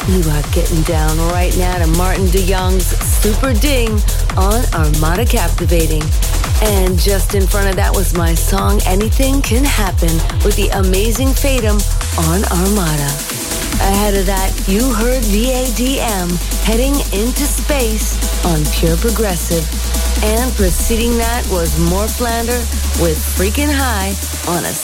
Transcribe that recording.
You are getting down right now to Martin DeYoung's Super Ding on Armada Captivating. And just in front of that was my song Anything Can Happen with the amazing Fatum on Armada. Ahead of that, you heard VADM Heading into Space on Pure Progressive. And preceding that was More Flander with Freaking High on a